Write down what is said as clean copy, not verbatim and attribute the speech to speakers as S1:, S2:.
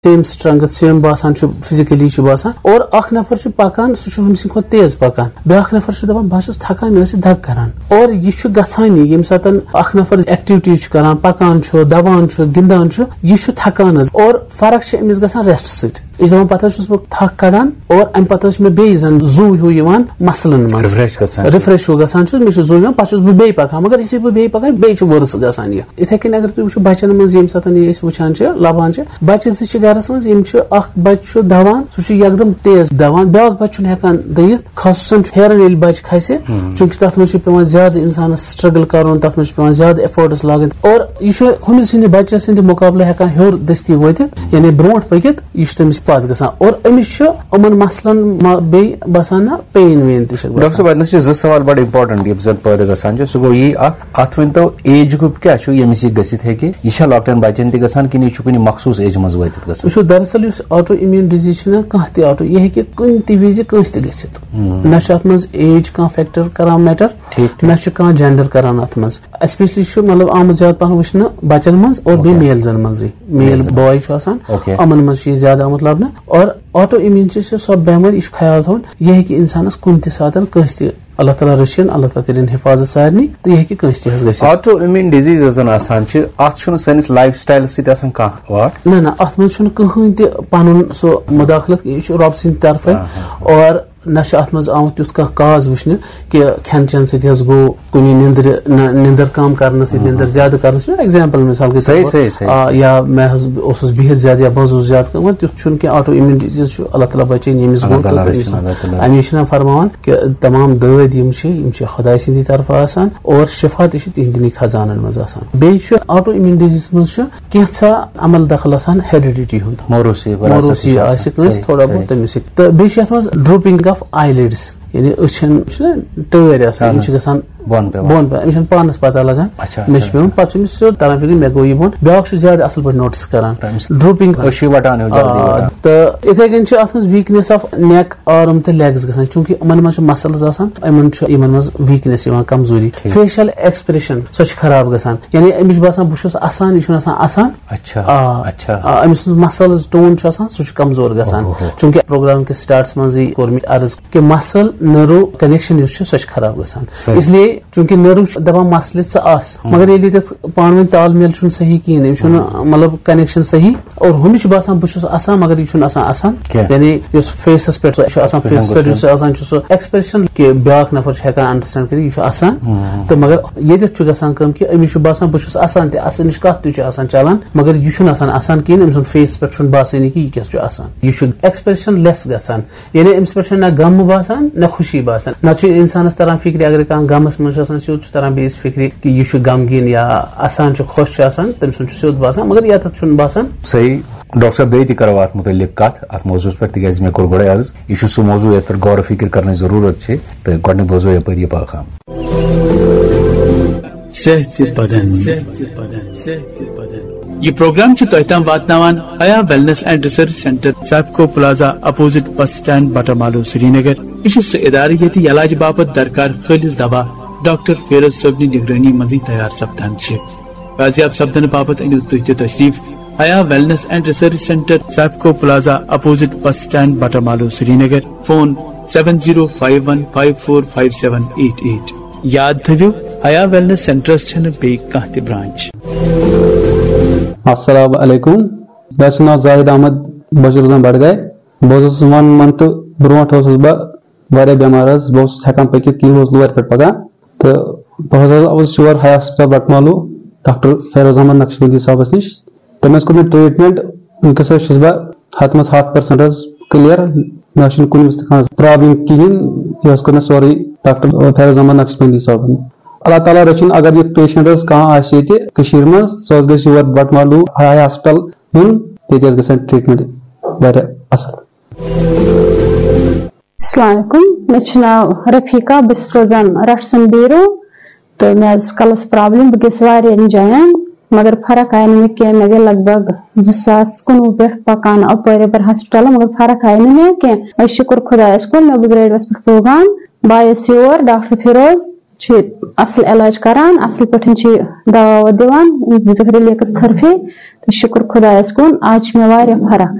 S1: Same strength same باسان physically باسان اور اخ نفر پکان سہ ہمس کھت تیز پکان بیاکھ نفر دپان بہ چھس تھکان مے دگ کران اور یہ گژھان یم سات اخ نفر ایکٹیوٹی کران پکان دوان گندان یہ تھکان اور فرق امس گژھان ریسٹ ست یہ دپان پتہ چھس بہ تھک کڑان اور ام پتہ مے بیٚیہِ زن زو ہیو مسلن مز رِفریش ہیو گژھان مے زو یوان پتہ چھس بہ بیٚیہِ پکان مگر یہ بہ بیٚیہِ پکان بیٚیہِ ورس گژھان یہ اتھے کن اگر تُہۍ وٕچھو بچن مز یم سات یہ وٕچھان لبان بچہ زٕ گرس مز اخ بچہ دوان سہ یکدم تیز دوان بیاکھ بچہ ہیکان دِتھ خصوصاً ہیرن ییٚلہِ بچہ کھسہِ چونکہ تتھ مز پیوان زیادٕ انسانس سٹرگل کرُن تتھ مز پیوان زیادٕ ایفٲرٹس لاگٕنۍ اور یہ ہُمہِ سٕنٛدِ بچہ سٕنٛدِ مقابلہٕ ہیکان ہیوٚر دستی وٲتِتھ یعنی برونٛٹھ پٔکِتھ یہ تٔمِس پتھ گژھان اور أمِس چھُ یِمن مسلن بیٚیہِ باسان نا پین وین تہِ
S2: ڈاکٹر صٲب اتنس زٕ سوال بڑٕ امپارٹنٹ یم زن پٲدٕ گژھان سُہ گوٚو یی اکھ اتھ ؤنۍتو ایج گروپ کیاہ چھُ ییٚمِس یہِ گٔژھِتھ ہیٚکہِ یہ چھا لۄکٹٮ۪ن بچن تہِ گژھان کِنہٕ یہِ چھُ کُنہِ مخصوٗص ایج منٛز وٲتِتھ گژھان
S1: وٕچھو دراصل یُس آٹو امیوٗن ڈِزیٖز چھُ نا کانٛہہ تہِ آٹو یہِ ہیٚکہِ کُنہِ تہِ وِزِ کٲنٛسہِ تہِ گٔژھِتھ نہ چھُ اتھ منٛز ایج کانٛہہ فیکٹر کران میٹر نہ چھُ کانٛہہ جینڈر کران اتھ منٛز ایسپیشلی چھُ مطلب آمُت زیادٕ پہن وٕچھنہٕ بچن منٛز اور بیٚیہِ میلزن منٛزٕے میل بوے چھُ آسان یِمن منٛز چھُ یہِ زیادٕ آمُت لبنہٕ اور آٹو امیوٗن چھِ سۄ بٮ۪مٲرۍ یہِ چھُ خیال تھاوُن یہِ ہیٚکہِ انسانس کُنہِ تہِ ساتہٕ کٲنٛسہِ تہِ اللہ تعالیٰ رٔچھِن اللہ تعالیٰ کٔرِنۍ حفاظت سارنٕے تہٕ یہِ ہیٚکہِ کٲنٛسہِ تہِ حظ گٔژھِتھ
S2: آٹو امیوٗن ڈِزیٖز یۄس زن آسان چھِ اتھ چھُنہٕ سٲنِس لایف سٹایلس سۭتۍ آسان کانٛہہ واٹھ
S1: نہ اتھ منٛز چھُنہٕ کٕہٕنۍ تہِ پنُن سُہ مُداخلت یہِ چھُ رۄب سٕنٛدِ طرفے اور نہ چھُ اتھ منٛز آمُت تیُتھ کانٛہہ کاز وٕچھنہٕ کہِ کھٮ۪ن چٮ۪ن سۭتۍ حظ گوٚو کُنہِ نِندٕر کم کرنہٕ سۭتۍ نِندٕر زیادٕ کرنہٕ سۭتۍ ایگزامپل مثال کے طور پر یا مےٚ حظ اوسُس بِہِتھ زیادٕ یا بہٕ حظ اوسُس زیادٕ کٲم تیُتھ چھُنہٕ کینٛہہ آٹو امیوٗن ڈِزیٖز چھُ اللہ تعالیٰ بچٲیِن ییٚمِس گوٚو تہٕ امی چھُنہ فرماوان کہِ تمام دٲدۍ یِم چھِ خۄداے سٕنٛدی طرفہٕ آسان اور شفا تہِ چھُ تِہنٛدنٕے خزانن منٛز آسان بیٚیہِ چھُ آٹو امیوٗن ڈِزیٖز منٛز چھُ کینٛژھا عمل دخل آسان ہیرڈِٹی ہُنٛد موروسی آسہِ کٲنٛسہِ تھوڑا بہت تٔمِس ہیٚکہِ تہٕ بیٚیہِ چھُ یتھ منٛز ڈروپنگ آف آی لِڈٕس یعنی أچھن چھُنہ ٹٲرۍ آسان یِم چھِ گژھان بۄن پٮ۪وان أمِس چھنہٕ پانس پتہ لگان مےٚ چھُ پیوان پتہٕ چھُ أمِس سیوٚد تران فکر مےٚ گوٚو یہِ بۄن بیاکھ چھُ زیادٕ اصل پٲٹھۍ نوٹس کران ڈروپنگ تہٕ یِتھے کٔنۍ چھِ اتھ منٛز ویٖکنیس آف نیک آرم تہٕ لیگٕس گژھان چوٗنکہِ یِمن منٛز چھِ مسلز آسان یِمن منٛز ویٖکنیس یِوان کمزوری فیشل ایکسپریشن سۄ چھِ خراب گژھان یعنی أمِس چھُ باسان بہٕ چھُس اسان یہِ چھُنہٕ آسان اسان أمۍ سُنٛد مسلز ٹون چھُ آسان سُہ چھُ کمزور گژھان چوٗنکہِ پروگرام کِس سٹارٹس منٛزٕے کوٚر مےٚ عرض کہِ مسل نٔرو کنیکشن یُس چھُ سۄ چھِ خراب گژھان اس لیے چوٗنکہِ نٔرو چھُ دپان مسلہِ ژٕ آس مگر ییٚلہِ تتھ پانہٕ ؤنۍ تال میل چھُنہٕ صحیح کِہیٖنۍ أمِس چھُنہٕ مطلب کنیکشن صحیح اور ہُمِس چھُ باسان بہٕ چھُس اسان مگر یہِ چھُنہٕ آسان اسان یعنی یُس فیسس پٮ۪ٹھ چھُ آسان فیسس پٮ۪ٹھ یُس آسان چھُ سُہ ایکسپریشن کہِ بیاکھ نفر چھُ ہیٚکان انڈرسٹینڈ کٔرِتھ یہِ چھُ آسان تہٕ مگر ییٚتٮ۪تھ چھُ گژھان کٲم کہِ أمِس چھُ باسان بہٕ چھُس آسان تہِ اَسنٕچ کتھ تہِ چھُ آسان چلان مگر یہِ چھُنہٕ آسان آسان کِہیٖنۍ أمۍ سُنٛد فیس پٮ۪ٹھ چھُنہٕ باسٲنی کہِ یہِ کیاہ چھُ آسان یہِ چھُ ایکسپریشن لیس گژھان یعنی أمِس پٮ۪ٹھ چھُنہٕ نہ غم باسان نہ خوشی باسان نہ چھُ انسانس تران فکرِ اگر کانٛہہ غمس منٛز چھُ آسان سیوٚد چھُ تران بیٚیِس فکرِ کہِ یہِ چھُ غمگیٖن یا اسان چھُ خۄش چھُ آسان تٔمۍ سُنٛد چھُ سیوٚد باسان مگر ییٚتٮ۪تھ چھُنہٕ باسان
S2: صحیح ڈاکٹر صٲب بیٚیہِ تہِ کرو اتھ مُتعلق کتھ اتھ موضوٗعس پٮ۪ٹھ تِکیازِ مےٚ کوٚر گۄڈے عرض یہِ چھُ سُہ موضوٗع یتھ پٮ۪ٹھ غور و فکر کرنٕچ ضروٗرت چھِ تہٕ گۄڈٕنیُک بوزو یپٲرۍ یہِ پیغام
S3: یہ پروگرام تہ تام واتناوان حیا wellness and research centre SEPCO plaza opposite bus stand Batamaloo سری نگر یہ سہ ادارہ ییٚتہِ علاج باپت درکار خالص دوا ڈاکٹر فیروز صٲبنہِ نگرٲنی منٛزٕے تیار سپدان چھ بازیاب سپدنہٕ باپت أنِو تُہۍ تہِ تشریف حیا wellness and research centre SEPCO plaza opposite bus stand Batamaloo Sri Nagar phone 7051545788 یاد تھٲوِو حیا ویلنس سینٹرس چھنہٕ بیٚیہِ کانٛہہ تہِ برانچ.
S4: السلام علیکم مےٚ چھُ ناو زاہد احمد بہٕ چھُس روزان بڈگامہِ بہٕ اوسُس 1 month برونٛٹھ اوسُس بہٕ واریاہ بٮ۪مار حظ بہٕ اوسُس ہٮ۪کان پٔکِتھ کِہیٖنۍ بہٕ اوسُس لورِ پٮ۪ٹھ پکان تہٕ بہٕ حظ آوُس یور حیا ہسپتال بٹمالوٗ ڈاکٹر فیروز احمد نقشبندی صٲبس نِش تٔمۍ حظ کوٚر مےٚ ٹریٖٹمنٹ وٕنکیٚس حظ چھُس بہٕ ہتھ منٛز 100% حظ کلیر مےٚ چھُنہٕ کُنہِ وِزِ تہِ کانٛہہ پرابلم کِہیٖنۍ یہِ حظ کوٚر مےٚ سورُے ڈاکٹر فیروز احمد نقشبندی صٲبن اللہ تعالیٰ رٔچھِنۍ اگر یہِ پیشنٹ حظ کانٛہہ آسہِ ییٚتہِ کٔشیٖرِ منٛز سُہ حظ گژھِ یور بٹمالوٗ حیا ہسپتال یُن ییٚتہِ حظ گژھان ٹریٖٹمنٹ واریاہ اصل.
S5: السلام علیکم مےٚ چھُ ناو رفیقہ بہٕ چھَس روزان رٹسن بیٖرو تہٕ مےٚ حظ کلس پرابلم بہٕ گٔیَس واریاہن جاین مگر فرق آیہِ نہٕ مےٚ کینٛہہ مےٚ گٔے لگ بگ 2019 پٮ۪ٹھ پکان اپٲرۍ ہسپتال مگر فرق آیہِ نہٕ مےٚ کینٛہہ وۄنۍ شُکر خۄدایس کُن مےٚ بوٗز ریڈیوس پٮ۪ٹھ پروگرام بہٕ آیس یور ڈاکٹر فیروز اصل علاج کران اصل پٹھن دوا دِوان رِلیکس تھرپی تو شکر خدایس کُن آج چھِ مےٚ واریاہ فرق.